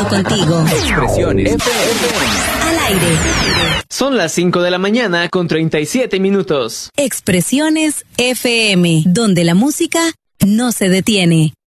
conectado contigo. Expresiones FM. Al aire. Son las 5 de la mañana con 37 minutos. Expresiones FM, donde la música no se detiene.